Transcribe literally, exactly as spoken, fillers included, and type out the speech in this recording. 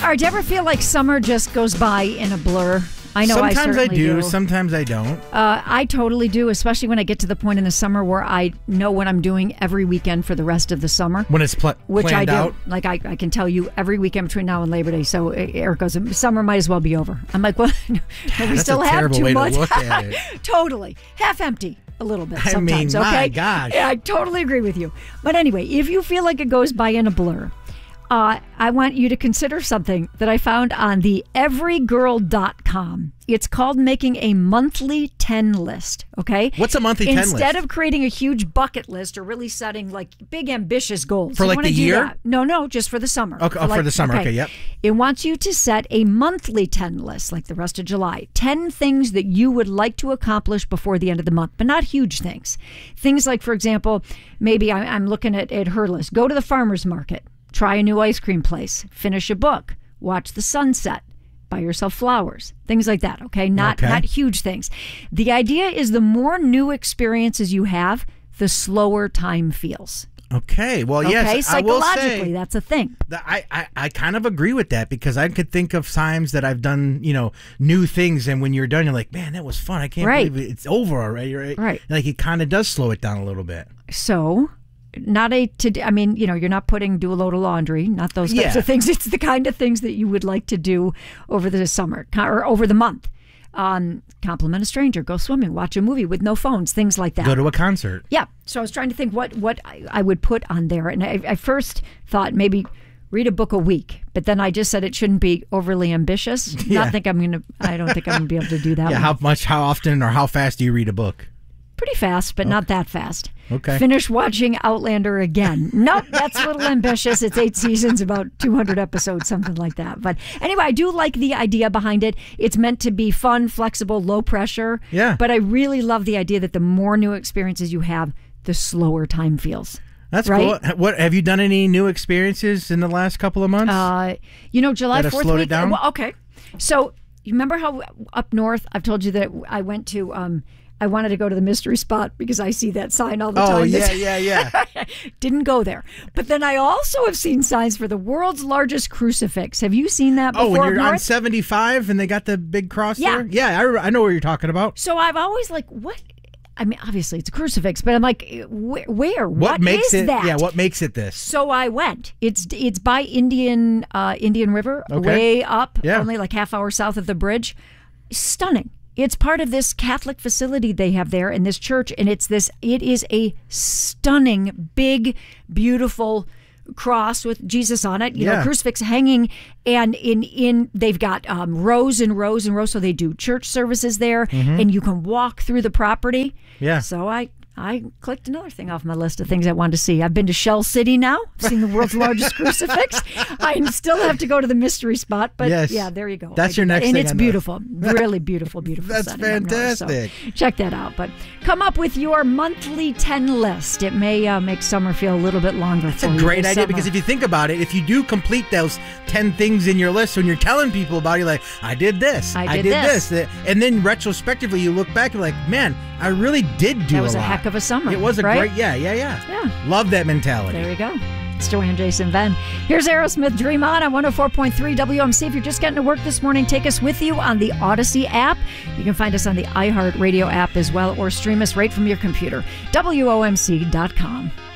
right, do you ever feel like summer just goes by in a blur? I know Sometimes I certainly I do, do. Sometimes I don't. Uh, I totally do, especially when I get to the point in the summer where I know what I'm doing every weekend for the rest of the summer. When it's pl- which planned I do. out? Like, I, I can tell you every weekend between now and Labor Day. So Eric goes, summer might as well be over. I'm like, well, no, we That's still a have terrible too way much. to look at it. Totally. Half empty. A little bit I mean, sometimes, my okay? gosh. Yeah, I totally agree with you. But anyway, if you feel like it goes by in a blur, uh, I want you to consider something that I found on the every girl dot com. It's called making a monthly ten list, okay? What's a monthly ten list? Instead of creating a huge bucket list or really setting like big ambitious goals. For You like wanna the do year? that. No, no, just for the summer. Okay, oh, for like- the summer. Okay, yep. It wants you to set a monthly ten list, like the rest of July. ten things that you would like to accomplish before the end of the month, but not huge things. Things like, for example, maybe I- I'm looking at, at her list. Go to the farmer's market. Try a new ice cream place. Finish a book. Watch the sunset. Buy yourself flowers. Things like that, okay? Not Okay. not huge things. The idea is the more new experiences you have, the slower time feels. Okay, well, Okay, yes, I will psychologically, say that's a thing. that I, I, I kind of agree with that because I could think of times that I've done, you know, new things, and when you're done, you're like, man, that was fun. I can't Right. believe it. It's over already, right? Right. Like it kind of does slow it down a little bit. So, not a to. I mean, you know, you're not putting do a load of laundry, not those types Yeah. of things. It's the kind of things that you would like to do over the summer co- or over the month. Um, compliment a stranger, go swimming, watch a movie with no phones, things like that. Go to a concert. Yeah. So I was trying to think what what I, I would put on there, and I, I first thought maybe read a book a week, but then I just said it shouldn't be overly ambitious. Yeah. Not think I'm gonna. I don't think I'm gonna be able to do that. Yeah, one. how much, how often, or how fast do you read a book? Pretty fast, but not that fast. Okay. Finish watching Outlander again. Nope, that's a little ambitious. It's eight seasons, about two hundred episodes, something like that. But anyway, I do like the idea behind it. It's meant to be fun, flexible, low pressure. Yeah. But I really love the idea that the more new experiences you have, the slower time feels. That's Right? cool. What have you done? Any new experiences in the last couple of months? Uh, you know, July That have fourth slowed it week. down? Well, okay. So you remember how up north I've told you that I went to. Um, I wanted to go to the mystery spot because I see that sign all the oh time. yeah, That's- yeah, yeah. Didn't go there. But then I also have seen signs for the world's largest crucifix. Have you seen that before? Oh, when you're up on north? seventy-five and they got the big cross Yeah. there? Yeah, I, re- I know what you're talking about. So I've always like, what? I mean, obviously it's a crucifix, but I'm like, wh- where? What, makes is it? that? Yeah, what makes it this? So I went. It's it's by Indian uh, Indian River, Okay. way up, Yeah. only like half hour south of the bridge. Stunning. It's part of this Catholic facility they have there in this church, and it's this. It is a stunning, big, beautiful cross with Jesus on it. You Yeah. know, crucifix hanging, and in in they've got um, rows and rows and rows. So they do church services there, and you can walk through the property. Yeah. So I. I clicked another thing off my list of things I wanted to see. I've been to Shell City now. I've seen the world's largest crucifix. I still have to go to the mystery spot, but Yes. yeah, there you go. That's I your did that. next and thing it's on the- beautiful, really beautiful, beautiful. That's setting up north. So fantastic. check that out. But come up with your monthly ten list. It may uh, make summer feel a little bit longer. It's a great idea because if you think about it, if you do complete those ten things in your list when you're telling people about it, you're like, I did this, I did this. this. And then retrospectively, you look back, you're like, man, I really did do that was a lot. heck of a summer. It was a right? great, yeah, yeah, yeah. Yeah. Love that mentality. There you go. It's Joanne Jason Venn. Here's Aerosmith Dream On on one oh four point three W M C. If you're just getting to work this morning, take us with you on the Odyssey app. You can find us on the iHeartRadio app as well, or stream us right from your computer. W O M C dot com.